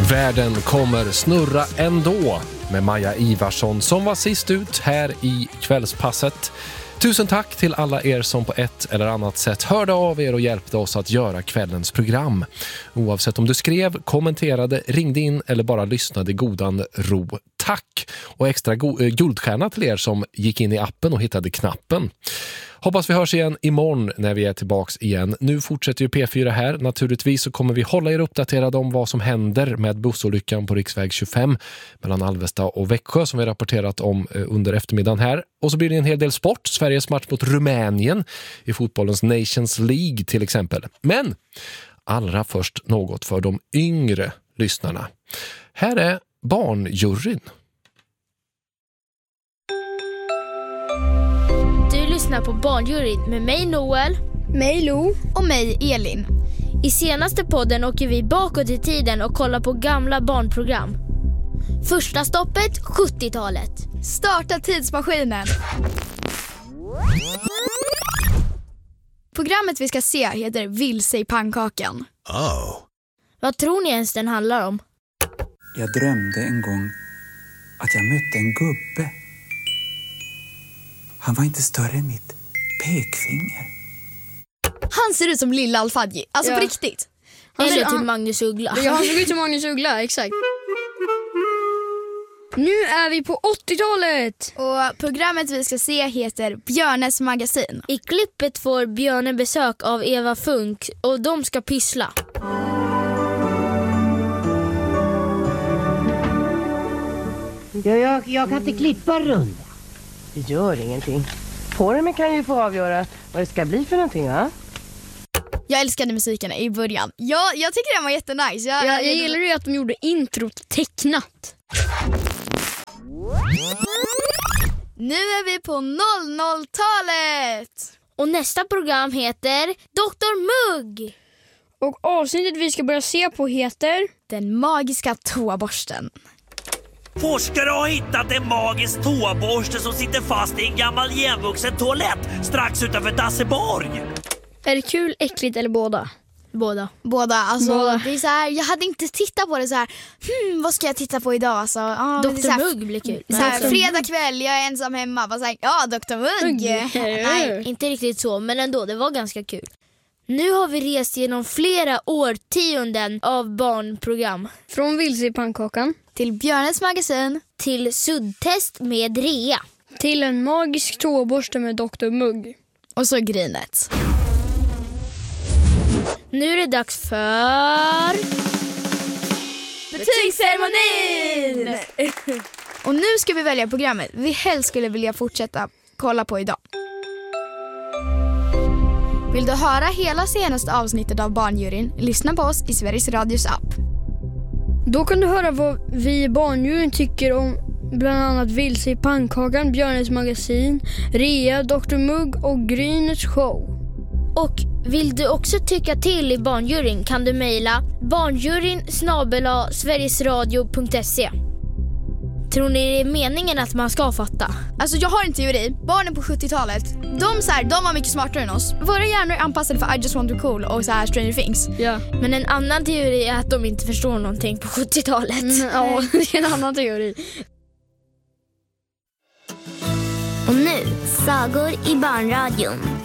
Världen kommer snurra ändå med Maja Ivarsson som var sist ut här i kvällspasset. Tusen tack till alla er som på ett eller annat sätt hörde av er och hjälpte oss att göra kvällens program. Oavsett om du skrev, kommenterade, ringde in eller bara lyssnade godan ro. Tack! Och extra guldstjärna till er som gick in i appen och hittade knappen. Hoppas vi hörs igen imorgon när vi är tillbaks igen. Nu fortsätter ju P4 här. Naturligtvis så kommer vi hålla er uppdaterade om vad som händer med bussolyckan på riksväg 25 mellan Alvesta och Växjö som vi rapporterat om under eftermiddagen här. Och så blir det en hel del sport. Sveriges match mot Rumänien i fotbollens Nations League till exempel. Men allra först något för de yngre lyssnarna. Här är Barnjuryn. Lyssna på Barnjuryn med mig Noel, mig Lo och mig Elin. I senaste podden åker vi bakåt i tiden och kollar på gamla barnprogram. Första stoppet 70-talet. Starta tidsmaskinen. Programmet vi ska se heter Vilse i pannkakan. Vad tror ni ens den handlar om? Jag drömde en gång att jag mötte en gubbe. Han var inte större än mitt pekfinger. Han ser ut som Lilla Alfadji. Alltså på riktigt. Eller till Magnus Uggla. Ja, han ser ut som Magnus Uggla, exakt. Nu är vi på 80-talet. Och programmet vi ska se heter Björnes magasin. I klippet får Björne besök av Eva Funk och de ska pyssla. Jag kan inte klippa runda. Det gör ingenting. Formen kan ju få avgöra vad det ska bli för någonting, va? Jag älskade musiken i början. Jag tycker den var jättenice. Jag gillar ju att de gjorde introt tecknat. Nu är vi på 00-talet. Och nästa program heter Dr. Mugg. Och avsnittet vi ska börja se på heter Den magiska toaborsten. Forskare har hittat en magisk toaborste som sitter fast i en gammal igenvuxen toalett strax utanför Dasseborg. Är det kul, äckligt eller båda? Båda. Alltså, det är så här, jag hade inte tittat på det så här. Vad ska jag titta på idag? Alltså, Dr. Mugg blir kul. Så här, fredag kväll, jag är ensam hemma. Bara så här, Dr. Mugg. Nej, inte riktigt så, men ändå, det var ganska kul. Nu har vi rest genom flera årtionden av barnprogram. Från Vilse i pannkakan till Björnes magasin till suddtest med Rea till en magisk toaborste med Dr. Mugg och så Grinet. Nu är det dags för betygsceremonin! Och nu ska vi välja programmet vi helst skulle vilja fortsätta kolla på idag. Vill du höra hela senaste avsnittet av Barnjuryn? Lyssna på oss i Sveriges Radios app. Då kan du höra vad vi i Barnjuryn tycker om bland annat Vilse i pannkakan, Björnes magasin, Rea, Dr. Mugg och Grynets show. Och vill du också tycka till i Barnjuryn kan du mejla barnjuryn@sverigesradio.se. Tror ni det är meningen att man ska fatta? Alltså jag har en teori. Barnen på 70-talet, de var mycket smartare än oss. Våra hjärnor är anpassade för I Just Want to Cool och så här Stranger Things. Ja. Men en annan teori är att de inte förstår någonting på 70-talet. Ja, det är en annan teori. Och nu, sagor i barnradion.